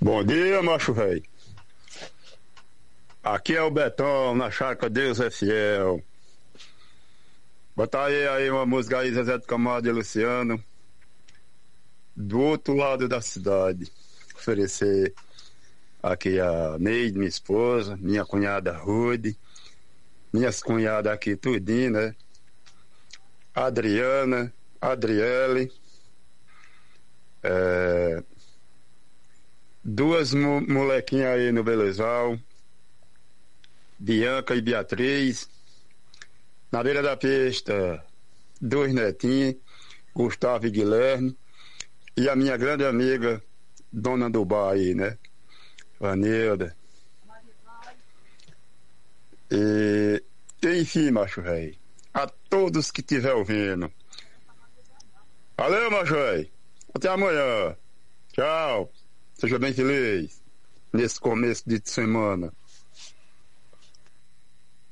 Bom dia, macho rei. Aqui é o Betão, na chácara Deus é Fiel. Bota aí uma música aí, Zezé de Camargo e Luciano, do outro lado da cidade. Oferecer aqui a Neide, minha esposa, minha cunhada Rude, minhas cunhadas aqui tudinho, né? Adriana, Adriele, duas molequinhas aí no Belezal, Bianca e Beatriz. Na beira da pista, dois netinhos, Gustavo e Guilherme, e a minha grande amiga, dona do bar aí, né? Vanilda. E enfim, macho rei, a todos que estiver ouvindo. Valeu, macho rei. Até amanhã. Tchau. Seja bem feliz nesse começo de semana.